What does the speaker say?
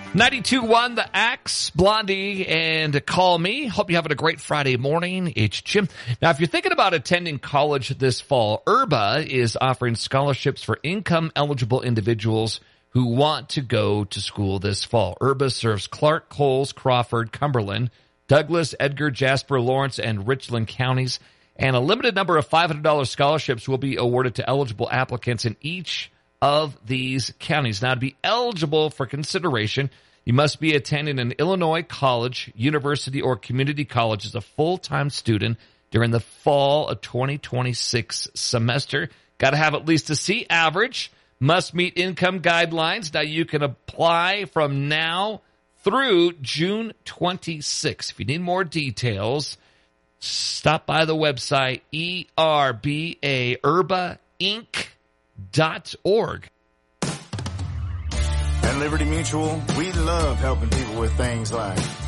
92.1 The Axe, Blondie, and Call Me. Hope you're having a great Friday morning. It's Jim. Now, if you're thinking about attending college this fall, URBA is offering scholarships for income-eligible individuals who want to go to school this fall. URBA serves Clark, Coles, Crawford, Cumberland, Douglas, Edgar, Jasper, Lawrence, and Richland counties. And a limited number of $500 scholarships will be awarded to eligible applicants in each of these counties. Now, to be eligible for consideration, you must be attending an Illinois college, university, or community college as a full-time student during the fall of 2026 semester. Got to have at least a C average. Must meet income guidelines. Now, you can apply from now through June 26. If you need more details, stop by the website, urbainc.org. At Liberty Mutual, we love helping people with things like